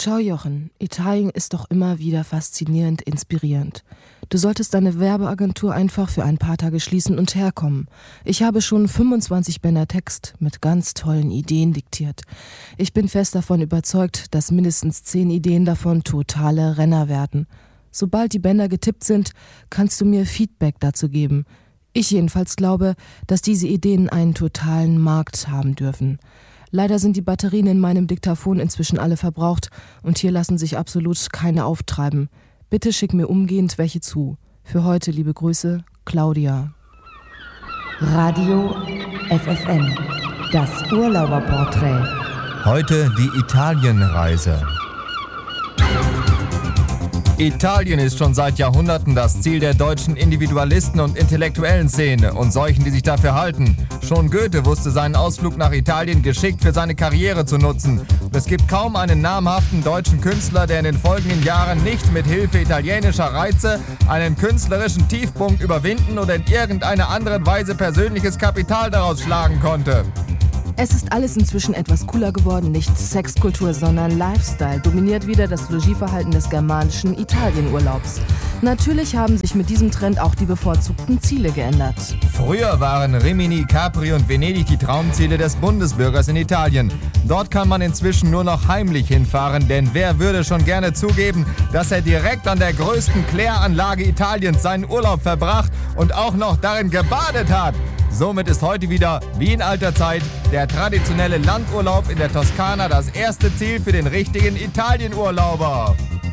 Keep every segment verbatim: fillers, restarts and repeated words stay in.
Schau, Jochen, Italien ist doch immer wieder faszinierend, inspirierend. Du solltest deine Werbeagentur einfach für ein paar Tage schließen und herkommen. Ich habe schon fünfundzwanzig Bänder Text mit ganz tollen Ideen diktiert. Ich bin fest davon überzeugt, dass mindestens zehn Ideen davon totale Renner werden. Sobald die Bänder getippt sind, kannst du mir Feedback dazu geben. Ich jedenfalls glaube, dass diese Ideen einen totalen Markt haben dürfen. Leider sind die Batterien in meinem Diktaphon inzwischen alle verbraucht und hier lassen sich absolut keine auftreiben. Bitte schick mir umgehend welche zu. Für heute liebe Grüße, Claudia. Radio F F N, das Urlauberporträt. Heute die Italienreise. Italien ist schon seit Jahrhunderten das Ziel der deutschen Individualisten und intellektuellen Szene und solchen, die sich dafür halten. Schon Goethe wusste seinen Ausflug nach Italien geschickt für seine Karriere zu nutzen. Es gibt kaum einen namhaften deutschen Künstler, der in den folgenden Jahren nicht mit Hilfe italienischer Reize einen künstlerischen Tiefpunkt überwinden oder in irgendeiner anderen Weise persönliches Kapital daraus schlagen konnte. Es ist alles inzwischen etwas cooler geworden, nicht Sexkultur, sondern Lifestyle dominiert wieder das Logieverhalten des germanischen Italienurlaubs. Natürlich haben sich mit diesem Trend auch die bevorzugten Ziele geändert. Früher waren Rimini, Capri und Venedig die Traumziele des Bundesbürgers in Italien. Dort kann man inzwischen nur noch heimlich hinfahren, denn wer würde schon gerne zugeben, dass er direkt an der größten Kläranlage Italiens seinen Urlaub verbracht und auch noch darin gebadet hat? Somit ist heute wieder, wie in alter Zeit, der traditionelle Landurlaub in der Toskana das erste Ziel für den richtigen Italienurlauber.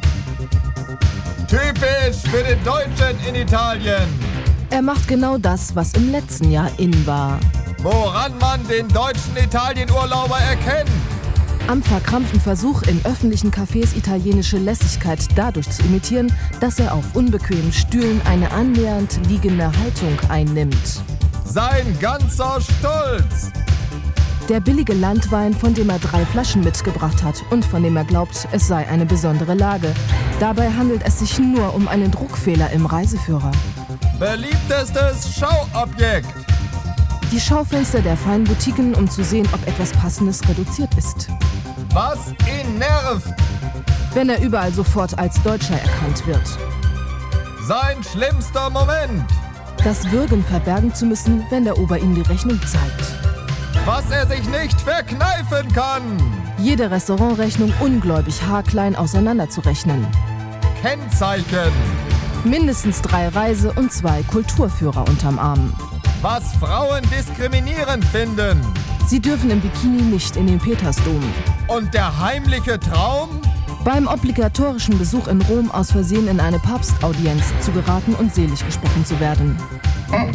Typisch für den Deutschen in Italien. Er macht genau das, was im letzten Jahr in war. Woran man den deutschen Italienurlauber erkennt. Am verkrampften Versuch, in öffentlichen Cafés italienische Lässigkeit dadurch zu imitieren, dass er auf unbequemen Stühlen eine annähernd liegende Haltung einnimmt. Sein ganzer Stolz. Der billige Landwein, von dem er drei Flaschen mitgebracht hat und von dem er glaubt, es sei eine besondere Lage. Dabei handelt es sich nur um einen Druckfehler im Reiseführer. Beliebtestes Schauobjekt. Die Schaufenster der feinen Boutiquen, um zu sehen, ob etwas Passendes reduziert ist. Was ihn nervt. Wenn er überall sofort als Deutscher erkannt wird. Sein schlimmster Moment. Das Würgen verbergen zu müssen, wenn der Ober ihm die Rechnung zeigt. Was er sich nicht verkneifen kann. Jede Restaurantrechnung ungläubig haarklein auseinanderzurechnen. Kennzeichen. Mindestens drei Reise- und zwei Kulturführer unterm Arm. Was Frauen diskriminierend finden. Sie dürfen im Bikini nicht in den Petersdom. Und der heimliche Traum? Beim obligatorischen Besuch in Rom aus Versehen in eine Papstaudienz zu geraten und selig gesprochen zu werden.